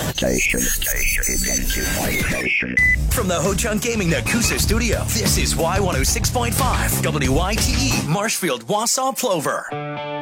Station. Identify station. From the Ho Chunk Gaming Nakusa studio, this is Y106.5, WYTE, Marshfield, Wausau, Plover.